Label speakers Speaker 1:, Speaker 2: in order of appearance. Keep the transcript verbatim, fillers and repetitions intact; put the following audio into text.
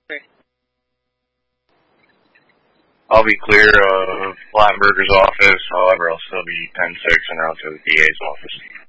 Speaker 1: I'll be clear of Flattenberger's office. However, I'll still be ten six and out to the D A's office.